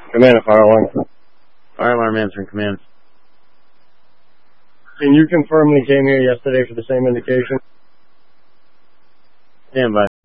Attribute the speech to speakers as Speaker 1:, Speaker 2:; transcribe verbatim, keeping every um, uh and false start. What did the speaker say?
Speaker 1: Command, fire alarm.
Speaker 2: Fire alarm answering command.
Speaker 1: Can you confirm they came here yesterday for the same indication?
Speaker 2: Stand by.